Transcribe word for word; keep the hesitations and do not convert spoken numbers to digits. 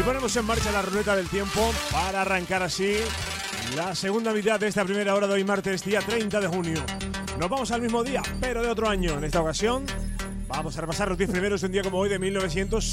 ponemos en marcha la ruleta del tiempo para arrancar así la segunda mitad de esta primera hora de hoy, martes, día treinta de junio. Nos vamos al mismo día, pero de otro año. En esta ocasión vamos a repasar los diez primeros de un día como hoy de mil novecientos